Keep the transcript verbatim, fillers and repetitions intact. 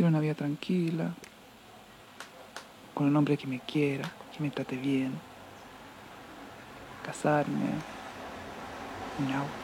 Quiero una vida tranquila, con un hombre que me quiera, que me trate bien, casarme, un auto.